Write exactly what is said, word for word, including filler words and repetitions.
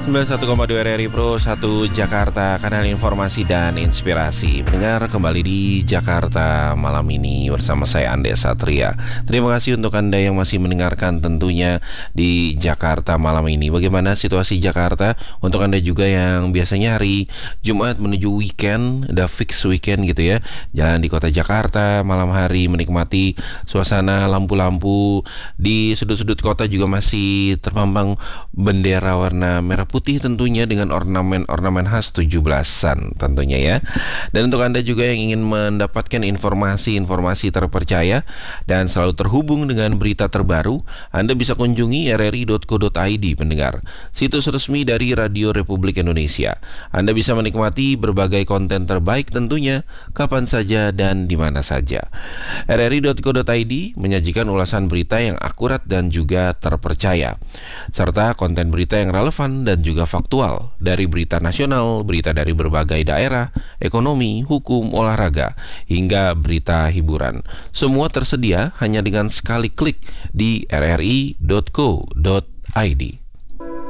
sembilan puluh satu koma dua R R I Pro satu Jakarta, kanal informasi dan inspirasi. Pendengar, kembali di Jakarta malam ini bersama saya Ande Satria. Terima kasih untuk Anda yang masih mendengarkan tentunya di Jakarta malam ini. Bagaimana situasi Jakarta untuk Anda juga yang biasanya hari Jumat menuju weekend, udah fix weekend gitu ya, jalan di kota Jakarta malam hari menikmati suasana lampu-lampu di sudut-sudut kota, juga masih terpampang bendera warna merah putih tentunya dengan ornamen-ornamen khas tujuh belasan tentunya ya. Dan untuk Anda juga yang ingin mendapatkan informasi-informasi terpercaya dan selalu terhubung dengan berita terbaru, Anda bisa kunjungi r r i dot co dot i d pendengar, situs resmi dari Radio Republik Indonesia. Anda bisa menikmati berbagai konten terbaik tentunya kapan saja dan di mana saja. r r i dot co dot i d menyajikan ulasan berita yang akurat dan juga terpercaya, serta konten berita yang relevan dan juga faktual dari berita nasional, berita dari berbagai daerah, ekonomi, hukum, olahraga, hingga berita hiburan. Semua tersedia hanya dengan sekali klik di r r i dot co dot i d.